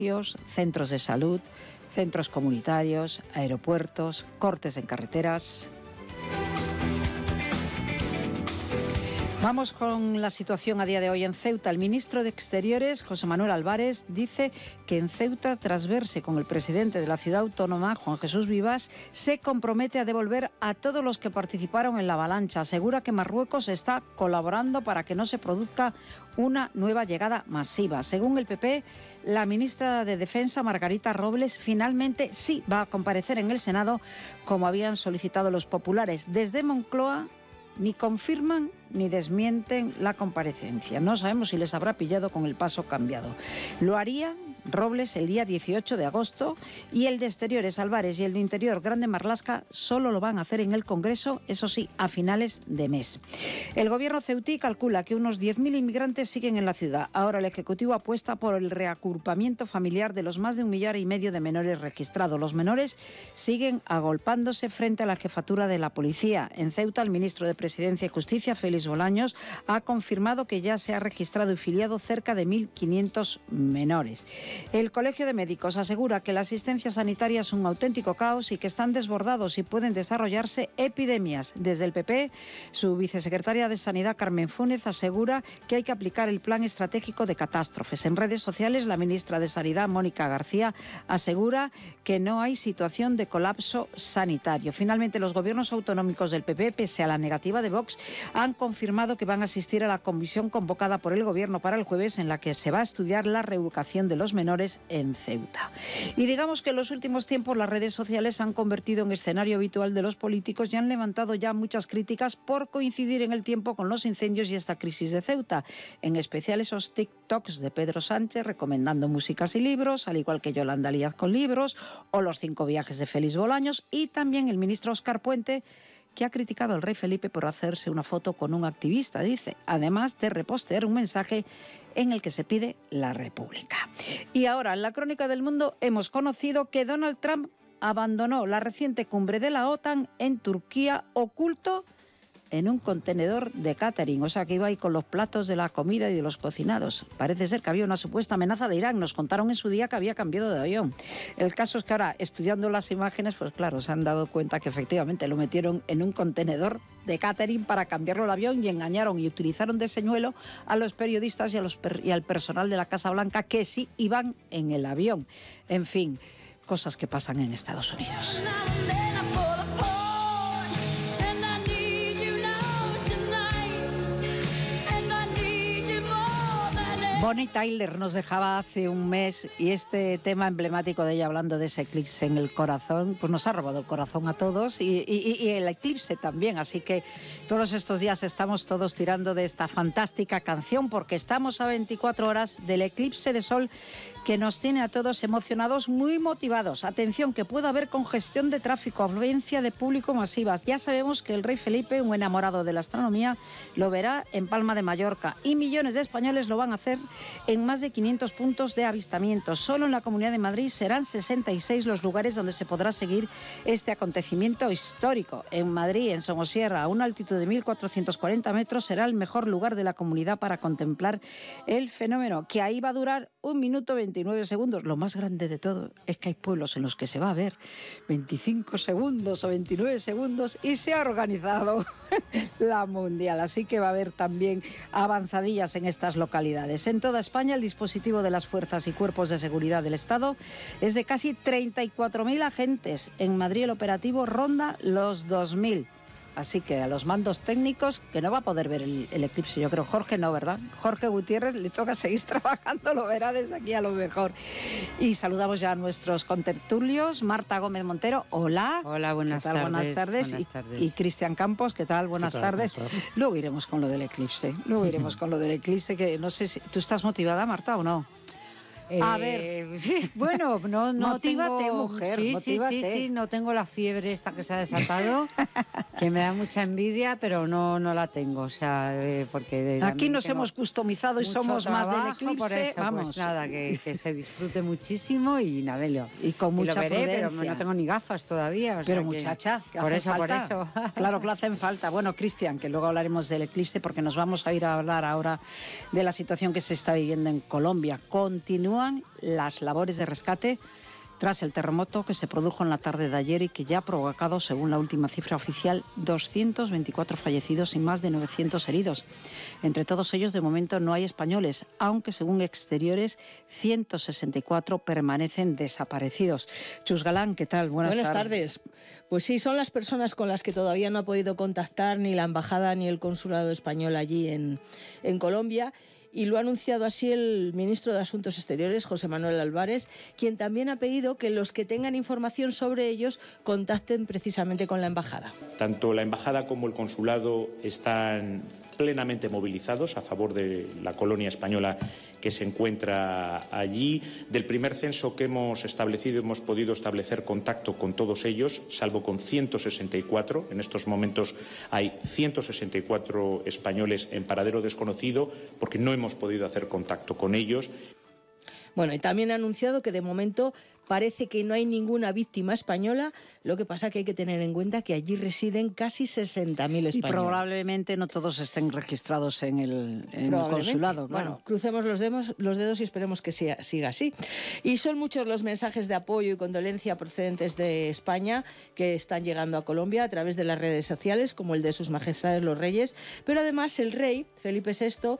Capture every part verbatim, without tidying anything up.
centros de salud, centros comunitarios, aeropuertos, cortes en carreteras. Vamos con la situación a día de hoy en Ceuta. El ministro de Exteriores, José Manuel Álvarez, dice que en Ceuta, tras verse con el presidente de la ciudad autónoma, Juan Jesús Vivas, se compromete a devolver a todos los que participaron en la avalancha. Asegura que Marruecos está colaborando para que no se produzca una nueva llegada masiva. Según el P P, la ministra de Defensa, Margarita Robles, finalmente sí va a comparecer en el Senado, como habían solicitado los populares. Desde Moncloa ni confirman ni desmienten la comparecencia. No sabemos si les habrá pillado con el paso cambiado. Lo haría Robles el día dieciocho de agosto y el de Exteriores Álvarez y el de Interior Grande Marlaska solo lo van a hacer en el Congreso, eso sí, a finales de mes. El gobierno ceutí calcula que unos diez mil inmigrantes siguen en la ciudad. Ahora el Ejecutivo apuesta por el reagrupamiento familiar de los más de un millar y medio de menores registrados. Los menores siguen agolpándose frente a la jefatura de la policía. En Ceuta, el ministro de Presidencia y Justicia, Félix Bolaños, ha confirmado que ya se ha registrado y filiado cerca de mil quinientos menores. El Colegio de Médicos asegura que la asistencia sanitaria es un auténtico caos y que están desbordados y pueden desarrollarse epidemias. Desde el P P, su vicesecretaria de Sanidad, Carmen Fúnez, asegura que hay que aplicar el plan estratégico de catástrofes. En redes sociales, la ministra de Sanidad, Mónica García, asegura que no hay situación de colapso sanitario. Finalmente, los gobiernos autonómicos del P P, pese a la negativa de Vox, han confirmado que van a asistir a la comisión convocada por el Gobierno para el jueves, en la que se va a estudiar la reeducación de los menores en Ceuta. Y digamos que en los últimos tiempos las redes sociales se han convertido en escenario habitual de los políticos y han levantado ya muchas críticas por coincidir en el tiempo con los incendios y esta crisis de Ceuta. En especial esos TikToks de Pedro Sánchez recomendando músicas y libros, al igual que Yolanda Díaz con libros, o los cinco viajes de Félix Bolaños, y también el ministro Óscar Puente, que ha criticado al rey Felipe por hacerse una foto con un activista, dice, además de repostear un mensaje en el que se pide la República. Y ahora, en la Crónica del Mundo, hemos conocido que Donald Trump abandonó la reciente cumbre de la OTAN en Turquía, oculto en un contenedor de catering, o sea que iba ahí con los platos de la comida y de los cocinados. Parece ser que había una supuesta amenaza de Irán. Nos contaron en su día que había cambiado de avión. El caso es que ahora, estudiando las imágenes, pues claro, se han dado cuenta que efectivamente lo metieron en un contenedor de catering para cambiarlo al avión y engañaron y utilizaron de señuelo a los periodistas y, a los per- y al personal de la Casa Blanca que sí iban en el avión. En fin, cosas que pasan en Estados Unidos. Bonnie Tyler nos dejaba hace un mes y este tema emblemático de ella hablando de ese eclipse en el corazón, pues nos ha robado el corazón a todos y, y, y el eclipse también. Así que todos estos días estamos todos tirando de esta fantástica canción porque estamos a veinticuatro horas del eclipse de sol que nos tiene a todos emocionados, muy motivados. Atención, que puede haber congestión de tráfico, afluencia de público masivas. Ya sabemos que el rey Felipe, un enamorado de la astronomía, lo verá en Palma de Mallorca y millones de españoles lo van a hacer en más de quinientos puntos de avistamiento. Solo en la Comunidad de Madrid serán sesenta y seis los lugares donde se podrá seguir este acontecimiento histórico. En Madrid, en Somosierra, a una altitud de mil cuatrocientos cuarenta metros, será el mejor lugar de la comunidad para contemplar el fenómeno, que ahí va a durar un minuto veintinueve segundos. Lo más grande de todo es que hay pueblos en los que se va a ver veinticinco segundos o veintinueve segundos y se ha organizado la mundial. Así que va a haber también avanzadillas en estas localidades. En toda España, el dispositivo de las fuerzas y cuerpos de seguridad del Estado es de casi treinta y cuatro mil agentes. En Madrid, el operativo ronda los dos mil. Así que a los mandos técnicos, que no va a poder ver el, el eclipse, yo creo. Jorge no, ¿verdad? Jorge Gutiérrez le toca seguir trabajando, lo verá desde aquí a lo mejor. Y saludamos ya a nuestros contertulios. Marta Gómez Montero, hola. Hola, buenas ¿Qué tal? tardes. Buenas tardes. Buenas y, tardes. y Cristian Campos, ¿qué tal? Buenas ¿Qué tal? tardes. ¿Cómo estás? Luego iremos con lo del eclipse. Luego iremos con lo del eclipse, que no sé si... ¿Tú estás motivada, Marta, o no? A ver, bueno, no, no motívate, tengo... mujer, sí, motívate. sí, sí, sí, no tengo la fiebre esta que se ha desatado, que me da mucha envidia, pero no, no la tengo, o sea, eh, porque... Aquí nos hemos customizado y somos más del eclipse, por eso, vamos. Pues nada, que, que se disfrute muchísimo y nada, y lo, y con mucha y lo veré, prudencia. Pero no tengo ni gafas todavía. O pero sea muchacha, que, que por hace eso, falta. por eso. Claro que lo hacen falta. Bueno, Cristian, que luego hablaremos del eclipse porque nos vamos a ir a hablar ahora de la situación que se está viviendo en Colombia. Continúa continúan las labores de rescate tras el terremoto que se produjo en la tarde de ayer y que ya ha provocado, según la última cifra oficial, doscientos veinticuatro fallecidos y más de novecientos heridos. Entre todos ellos, de momento, no hay españoles, aunque, según Exteriores, ciento sesenta y cuatro permanecen desaparecidos. Chus Galán, ¿qué tal? Buenas, Buenas tardes. tardes. Pues sí, son las personas con las que todavía no ha podido contactar ni la embajada ni el consulado español allí en, en Colombia. Y lo ha anunciado así el ministro de Asuntos Exteriores, José Manuel Álvarez, quien también ha pedido que los que tengan información sobre ellos contacten precisamente con la embajada. Tanto la embajada como el consulado están plenamente movilizados a favor de la colonia española que se encuentra allí. Del primer censo que hemos establecido, hemos podido establecer contacto con todos ellos, salvo con ciento sesenta y cuatro. En estos momentos hay ciento sesenta y cuatro españoles en paradero desconocido porque no hemos podido hacer contacto con ellos. Bueno, y también ha anunciado que de momento parece que no hay ninguna víctima española, lo que pasa que hay que tener en cuenta que allí residen casi sesenta mil españoles. Y probablemente no todos estén registrados en el, en el consulado. Claro. Bueno, crucemos los dedos, los dedos y esperemos que siga, siga así. Y son muchos los mensajes de apoyo y condolencia procedentes de España que están llegando a Colombia a través de las redes sociales, como el de sus majestades los reyes, pero además el rey, Felipe sexto,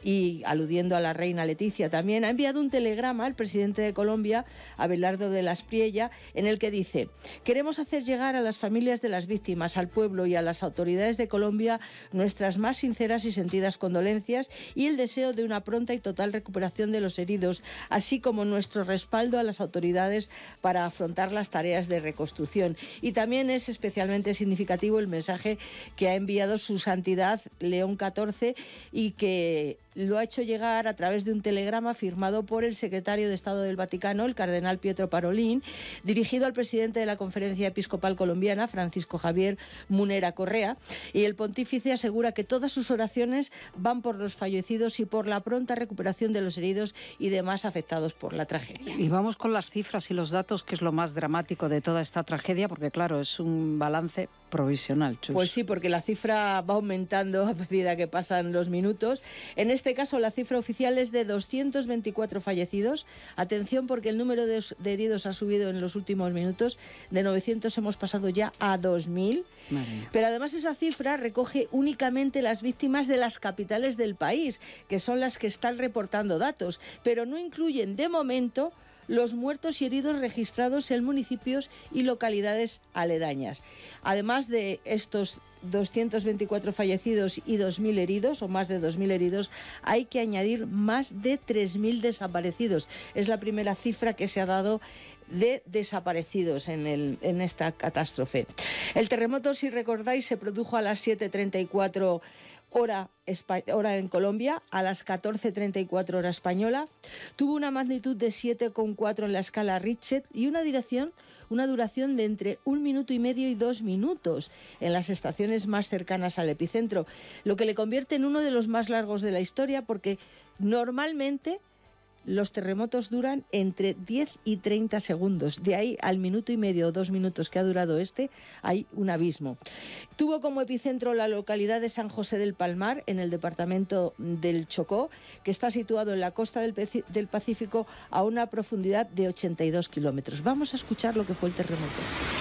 y aludiendo a la reina Leticia también, ha enviado un telegrama al presidente de Colombia, Abelardo de la Espriella, en el que dice: queremos hacer llegar a las familias de las víctimas, al pueblo y a las autoridades de Colombia nuestras más sinceras y sentidas condolencias y el deseo de una pronta y total recuperación de los heridos, así como nuestro respaldo a las autoridades para afrontar las tareas de reconstrucción. Y también es especialmente significativo el mensaje que ha enviado su santidad León catorce y que lo ha hecho llegar a través de un telegrama firmado por el secretario de Estado del Vaticano, el cardenal Pietro Parolin, dirigido al presidente de la Conferencia Episcopal Colombiana, Francisco Javier Munera Correa, y el pontífice asegura que todas sus oraciones van por los fallecidos y por la pronta recuperación de los heridos y demás afectados por la tragedia. Y vamos con las cifras y los datos, que es lo más dramático de toda esta tragedia, porque claro, es un balance provisional. Chus. Pues sí, porque la cifra va aumentando a medida que pasan los minutos. En este caso, la cifra oficial es de doscientos veinticuatro fallecidos. Atención, porque el número de, de heridos ha subido en los últimos minutos. De novecientos hemos pasado ya a dos mil. Pero además esa cifra recoge únicamente las víctimas de las capitales del país, que son las que están reportando datos, pero no incluyen de momento los muertos y heridos registrados en municipios y localidades aledañas. Además de estos doscientos veinticuatro fallecidos y dos mil heridos, o más de dos mil heridos, hay que añadir más de tres mil desaparecidos. Es la primera cifra que se ha dado de desaparecidos en, el, en esta catástrofe. El terremoto, si recordáis, se produjo a las siete treinta y cuatro Hora, hora en Colombia, a las catorce treinta y cuatro hora española. Tuvo una magnitud de siete coma cuatro en la escala Richter y una duración, una duración de entre un minuto y medio y dos minutos en las estaciones más cercanas al epicentro, lo que le convierte en uno de los más largos de la historia, porque normalmente los terremotos duran entre diez y treinta segundos. De ahí al minuto y medio o dos minutos que ha durado este, hay un abismo. Tuvo como epicentro la localidad de San José del Palmar, en el departamento del Chocó, que está situado en la costa del, del Pacífico a una profundidad de ochenta y dos kilómetros. Vamos a escuchar lo que fue el terremoto.